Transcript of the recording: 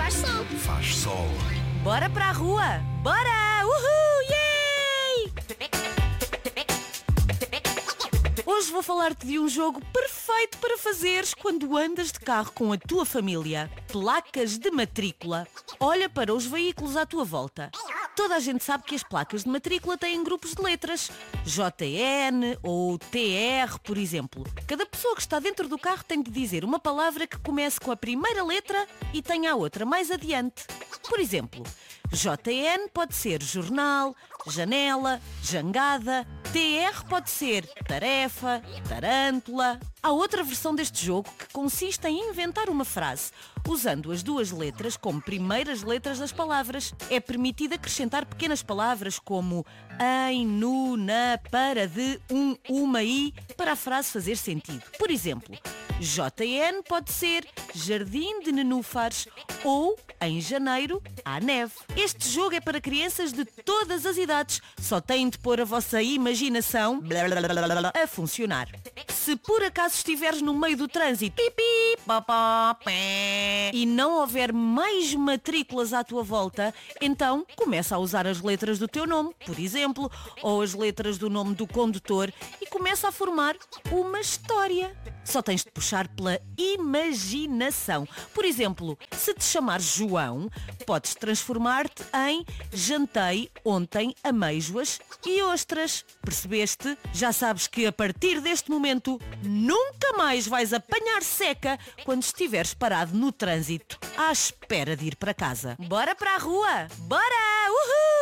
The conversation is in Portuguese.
Faz sol. Faz sol. Bora para a rua! Bora! Uhul! Yay! Hoje vou falar-te de um jogo perfeito para fazeres quando andas de carro com a tua família. Placas de matrícula. Olha para os veículos à tua volta. Toda a gente sabe que as placas de matrícula têm grupos de letras. JN ou TR, por exemplo. Cada pessoa que está dentro do carro tem de dizer uma palavra que comece com a primeira letra e tenha a outra mais adiante. Por exemplo, JN pode ser jornal, janela, jangada. TR pode ser tarefa, tarântula. Há outra versão deste jogo que consiste em inventar uma frase, usando as duas letras como primeiras letras das palavras. É permitido acrescentar pequenas palavras como em, no, na, para, de, uma e, para a frase fazer sentido. Por exemplo, JN pode ser jardim de nenúfares ou em janeiro há neve. Este jogo é para crianças de todas as idades. Só têm de pôr a vossa imaginação a funcionar. Se por acaso estiveres no meio do trânsito e não houver mais matrículas à tua volta, então começa a usar as letras do teu nome, por exemplo, ou as letras do nome do condutor e começa a formar uma história. Só tens de puxar pela imaginação. Por exemplo, se te chamares João, podes transformar-te em jantei ontem amêijoas e ostras. Percebeste? Já sabes que a partir deste momento nunca mais vais apanhar seca quando estiveres parado no trânsito à espera de ir para casa. Bora para a rua! Bora! Uhul!